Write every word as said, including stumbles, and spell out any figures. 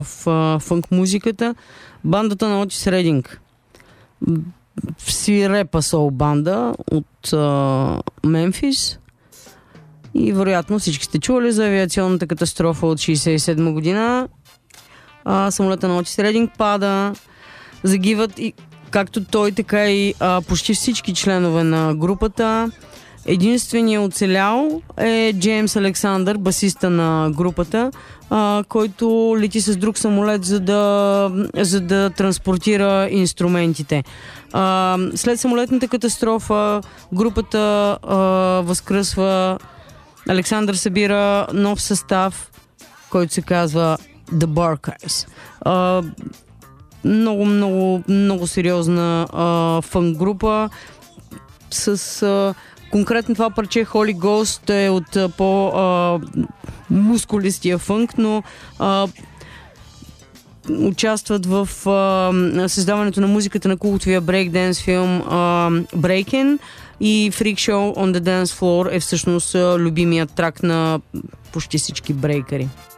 в а, фънк музиката. Бандата на Отис Рединг. Свирепа сол банда от а, Мемфис. И вероятно всички сте чували за авиационната катастрофа от шейсет и седма година. А, самолета на Отис Рединг пада. Загиват и както той, така и а, почти всички членове на групата. Единственият оцелял е Джеймс Александър, басиста на групата, а, който лети с друг самолет, за да, за да транспортира инструментите. А, след самолетната катастрофа групата а, възкръсва. Александър събира нов състав, който се казва The Barkers. А, много, много, много сериозна а, фънк група с... А, конкретно това парче Holy Ghost е от а, по-мускулистия фънк, но а, участват в а, създаването на музиката на култовия брейкденс филм а, Breakin' и Freak Show on the Dance Floor е всъщност а, любимият трак на почти всички брейкъри.